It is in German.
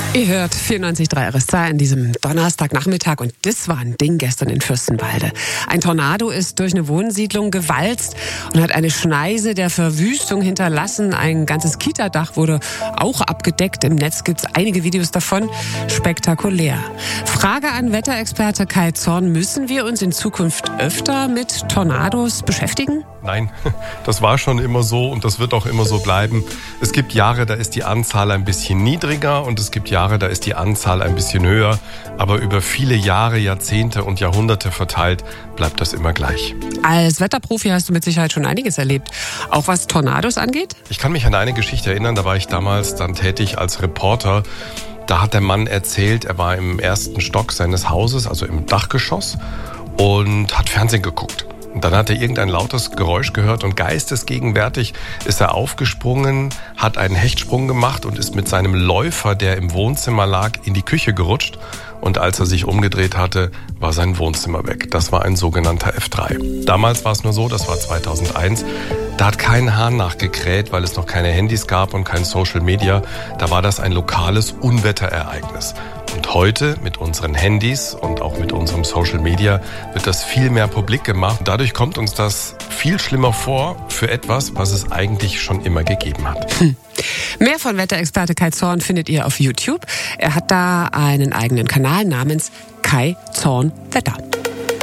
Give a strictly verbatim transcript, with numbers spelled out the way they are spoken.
Ihr hört vierundneunzig Komma drei R S zwei an diesem Donnerstagnachmittag und das war ein Ding gestern in Fürstenwalde. Ein Tornado ist durch eine Wohnsiedlung gewalzt und hat eine Schneise der Verwüstung hinterlassen. Ein ganzes Kitadach wurde auch abgedeckt. Im Netz gibt es einige Videos davon. Spektakulär. Frage an Wetterexperte Kai Zorn. Müssen wir uns in Zukunft öfter mit Tornados beschäftigen? Nein, das war schon immer so und das wird auch immer so bleiben. Es gibt Jahre, da ist die Anzahl ein bisschen niedriger und es gibt Jahre, da ist die Anzahl ein bisschen höher. Aber über viele Jahre, Jahrzehnte und Jahrhunderte verteilt bleibt das immer gleich. Als Wetterprofi hast du mit Sicherheit schon einiges erlebt. Auch was Tornados angeht? Ich kann mich an eine Geschichte erinnern, da war ich damals dann tätig als Reporter. Da hat der Mann erzählt, er war im ersten Stock seines Hauses, also im Dachgeschoss, und hat Fernsehen geguckt. Und dann hat er irgendein lautes Geräusch gehört und geistesgegenwärtig ist er aufgesprungen, hat einen Hechtsprung gemacht und ist mit seinem Läufer, der im Wohnzimmer lag, in die Küche gerutscht. Und als er sich umgedreht hatte, war sein Wohnzimmer weg. Das war ein sogenannter F drei. Damals war es nur so, das war zweitausendeins, da hat kein Hahn nachgekräht, weil es noch keine Handys gab und kein Social Media. Da war das ein lokales Unwetterereignis. Und heute mit unseren Handys und auch mit unserem Social Media wird das viel mehr publik gemacht. Dadurch kommt uns das viel schlimmer vor für etwas, was es eigentlich schon immer gegeben hat. Hm. Mehr von Wetterexperte Kai Zorn findet ihr auf YouTube. Er hat da einen eigenen Kanal namens Kai Zorn Wetter.